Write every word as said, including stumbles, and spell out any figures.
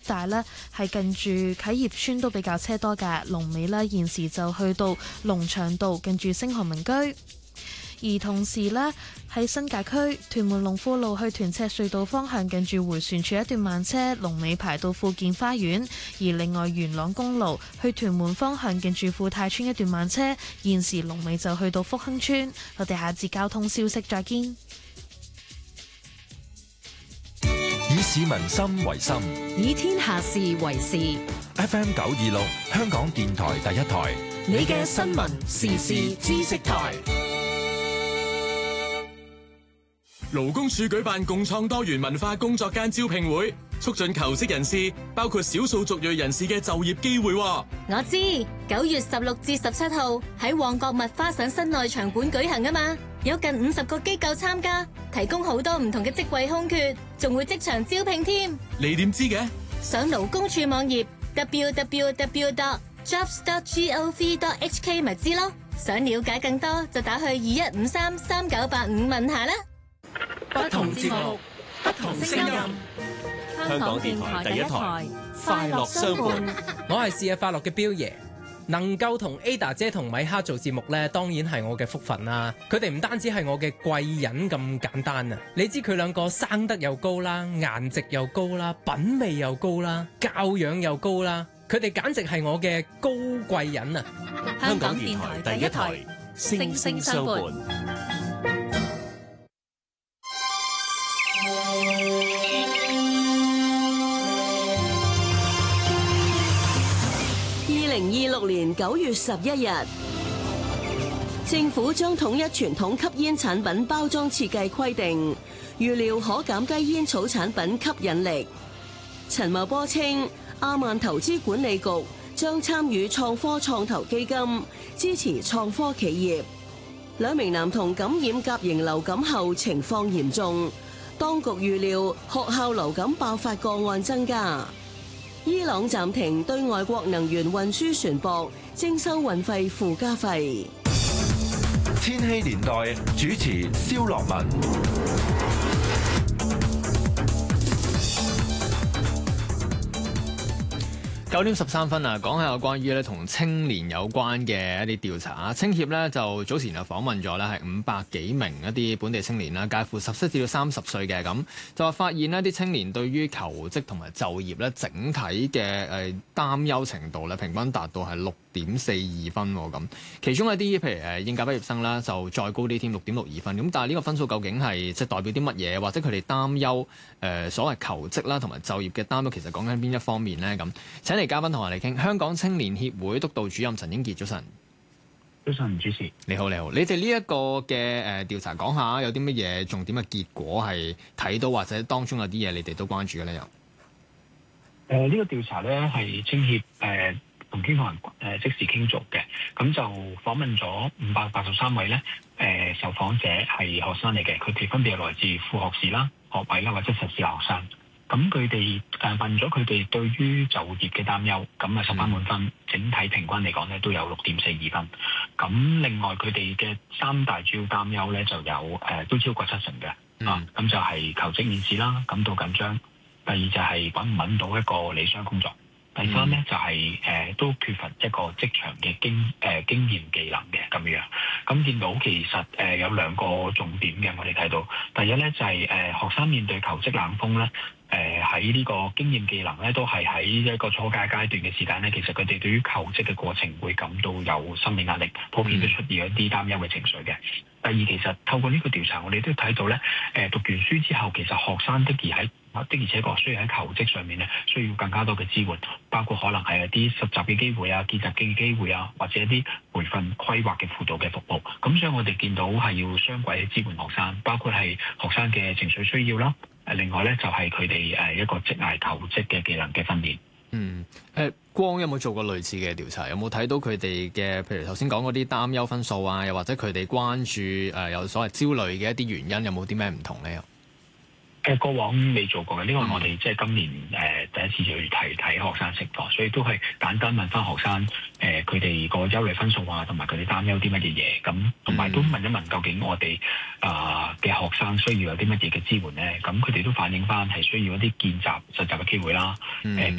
帶呢，係近住啟業邨都比較車多嘅，龍尾呢，現時就去到龍翔道近住星河名居。而同時呢，喺新界區屯門龍富路去屯赤隧道方向近住迴旋處一段慢車，龍尾排到富健花園。而另外元朗公路去屯門方向近住富泰村一段慢車，現時龍尾就去到福亨村。我哋下節交通消息再見。 以市民心為心， 以天下事為事。 F M 九二六香港電台第一台， 你嘅新聞時事知識台。 勞工處舉辦共創多元文化工作間招聘會，促進求職人士，包括少數族裔人士嘅就業機會。 我知九月十六至十七號喺旺角麥花臣室內場館舉行啊嘛，有近五十個機構參加，提供好多唔同嘅職位空缺，仲會即場招聘添。 你點知嘅？ 上勞工處網頁 double-u double-u double-u dot jobs dot gov dot h k 咪知咯。想了解更多就打去二一五三三九八五問下啦。 不同節目，不同聲音。香港電台第一台，快樂相伴。 我係試下快樂嘅彪爺，能夠同 Ada 姐同米哈做節目呢，當然係我嘅福分啦。佢哋唔單止係我嘅貴人咁簡單啊！你知佢兩個生得又高啦，顏值又高啦，品味又高啦，教養又高啦，佢哋簡直係我嘅高貴人啊！ 香港電台第一台，星星相伴。 二零二六年九月十一日，政府將統一傳統吸煙產品包裝設計規定，預料可減低煙草產品吸引力。陳茂波稱，亞萬投資管理局將參與創科創投基金，支持創科企業。兩名男童感染甲型流感後情況嚴重，當局預料學校流感爆發個案增加。伊朗暫停對外國能源運輸船舶徵收運費附加費。 千禧年代主持蕭樂文。 九點十三分啊，講下有關於咧同青年有關嘅一啲調查啊。青協咧就早前就訪問咗咧係五百幾名一啲本地青年啦，介乎十七至到三十歲嘅，咁就話發現呢啲青年對於求職同埋就業咧整體嘅誒擔憂程度咧平均達到係六點四二分咁，其中一啲譬如誒應屆畢業生啦就再高啲添，六點六二分。咁但係呢個分數究竟係即係代表啲乜嘢，或者佢哋擔憂誒所謂求職啦同埋就業嘅擔憂，其實講緊邊一方面呢？咁請嚟嘉賓同我哋傾，香港青年協會督導主任陳英傑，早晨。 早晨，主持。你好， 你好。你哋呢一個嘅誒調查講下有啲乜嘢重點嘅結果係睇到，或者當中有啲嘢你哋都關注嘅咧？又誒、 呃這個、呢個調查咧係青協誒。呃同經學人誒即時傾續嘅，咁就訪問咗五百八十三位咧誒、呃、受訪者係學生嚟嘅，佢哋分別係來自副學士啦、學位啦或者實試學生。咁佢哋誒問咗佢哋對於就業嘅擔憂，咁啊十分滿分，整體平均嚟講咧都有六點四二分。咁另外佢哋嘅三大主要擔憂咧就有誒、呃、都超過七成嘅，嗯、啊咁就係求職面試啦，感到緊張。第二就係揾唔揾到一個理想工作。第三咧就係、是、誒、呃、都缺乏一個職場嘅經誒、呃、經驗技能嘅咁樣，咁見到其實誒、呃、有兩個重點嘅，我哋睇到第一咧就係、是、誒、呃、學生面對求職冷風咧，誒喺呢個經驗技能咧都係喺一個初階階段嘅時間咧，其實佢哋對於求職嘅過程會感到有心理壓力，普遍都出現一啲擔憂嘅情緒嘅。第二，其實透過呢個調查，我哋都睇到咧，誒讀完書之後，其實學生的而喺的而且確需要喺求職上面咧，需要更加多嘅支援，包括可能係一啲實習嘅機會啊、見習嘅機會啊，或者一啲培訓規劃嘅輔導嘅服務。咁所以我哋見到係要雙軌支援學生，包括係學生嘅情緒需要啦，誒另外咧就係佢哋誒一個職涯求職嘅技能嘅訓練。 嗯，誒光有冇做過類似嘅調查？有冇睇到佢哋嘅，譬如頭先講嗰啲擔憂分數啊，又或者佢哋關注誒、呃、有所謂焦慮嘅一啲原因，有冇啲咩唔同咧？ 誒過往未做過嘅，呢、這個我哋即係今年誒、呃、第一次去睇睇學生情況，所以都係簡單問翻學生誒佢哋個憂慮分數啊，同埋佢哋擔憂啲乜嘢嘢，咁同埋都問一問究竟我哋啊嘅學生需要有啲乜嘢嘅支援咧？咁佢哋都反映翻係需要一啲見習實習嘅機會啦，誒、呃、經